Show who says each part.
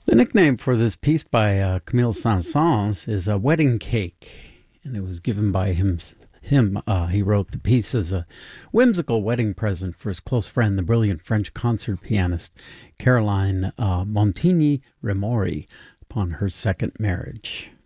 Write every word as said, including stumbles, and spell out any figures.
Speaker 1: The nickname for this piece by uh, Camille Saint-Saëns is a wedding cake, and it was given by him. Him, uh, he wrote the piece as a whimsical wedding present for his close friend, the brilliant French concert pianist Caroline uh, Montigny Remori, upon her second marriage.